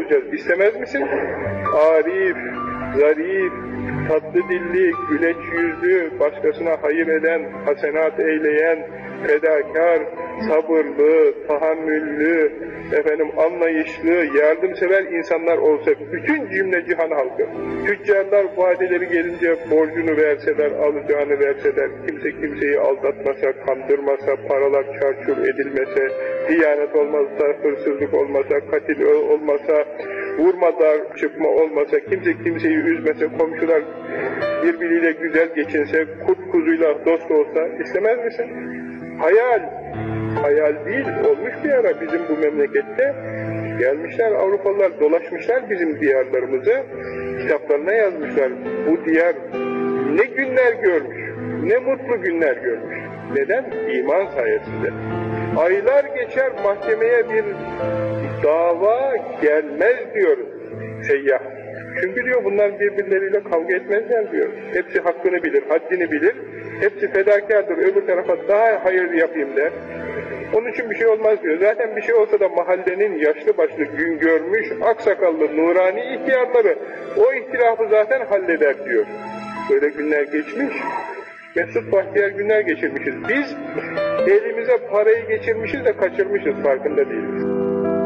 olacağız. İstemez misin? Arif, zarif, tatlı dilli, güleç yüzlü, başkasına hayır eden, hasenat eyleyen, fedakar, sabırlı, tahammüllü, anlayışlı, yardımsever insanlar olsa bütün cümle cihan halkı, tüccarlar vadeleri gelince borcunu verseler, alacağını verseler, kimse kimseyi aldatmasa, kandırmasa, paralar çarçur edilmese, diyanet olmasa, hırsızlık olmasa, katil olmasa, vurma dar çıkma olmasa, kimse kimseyi üzmese, komşular birbiriyle güzel geçinse, kurt kuzuyla dost olsa istemez misin? Hayal, hayal değil, olmuş bir ara bizim bu memlekette. Gelmişler Avrupalılar, dolaşmışlar bizim diyarlarımızı, kitaplarına yazmışlar. Bu diyar ne günler görmüş, ne mutlu günler görmüş. Neden? İman sayesinde. Aylar geçer, mahkemeye bir dava gelmez diyor seyyah. Çünkü diyor bunlar birbirleriyle kavga etmezler diyor. Hepsi hakkını bilir, haddini bilir. Hepsi fedakardır, öbür tarafa daha hayır yapayım der. Onun için bir şey olmaz diyor. Zaten bir şey olsa da mahallenin yaşlı başlı gün görmüş, aksakallı, nurani ihtiyarları o ihtilafı zaten halleder diyor. Böyle günler geçmiş, mesut bahtiyar günler geçirmişiz. Biz elimize parayı geçirmişiz de kaçırmışız, farkında değiliz.